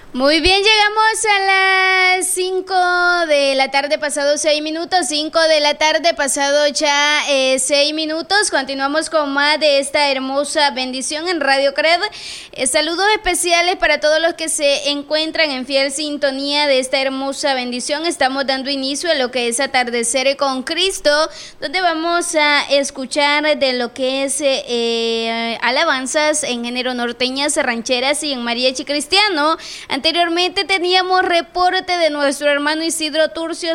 Muy bien, llegamos a las 5 de la tarde pasado 6 minutos, 5 de la tarde pasado ya 6 minutos. Continuamos con más de esta hermosa bendición en Radio Cred. Saludos especiales para todos los que se encuentran en fiel sintonía de esta hermosa bendición. Estamos dando inicio a lo que es Atardecer con Cristo, donde vamos a escuchar de lo que es alabanzas en género norteñas, rancheras y en mariachi cristiano. Anteriormente teníamos reporte de nuestro hermano Isidro Turcios